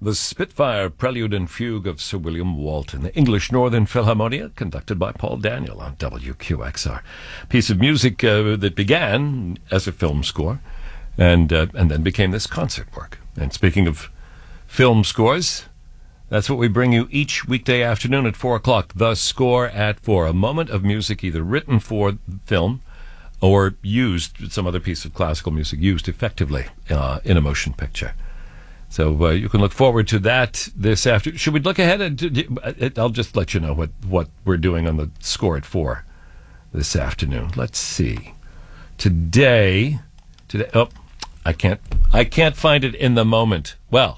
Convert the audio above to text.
The Spitfire Prelude and Fugue of Sir William Walton, the English Northern Philharmonia, conducted by Paul Daniel on WQXR. Piece of music that began as a film score and then became this concert work. And speaking of film scores, that's what we bring you each weekday afternoon at 4 o'clock. The Score at 4, a moment of music either written for film or used, some other piece of classical music used effectively in a motion picture. So you can look forward to that this afternoon. Should we look ahead? I'll just let you know what we're doing on the Score at 4 this afternoon. Let's see. Today, oh, I can't find it in the moment. Well,